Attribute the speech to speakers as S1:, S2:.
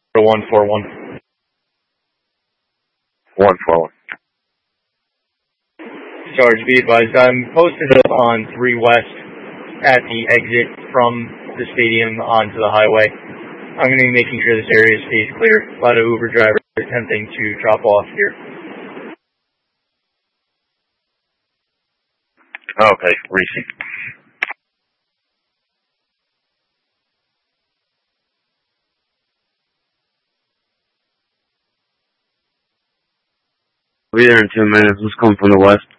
S1: 141.
S2: 141.
S1: Sarge, be advised, I'm posted up on 3 West at the exit from the stadium onto the highway. I'm going to be making sure this area stays clear. A lot of Uber drivers attempting to drop off here.
S2: Okay, Reese. We'll be there in 10 minutes. Let's come from the west.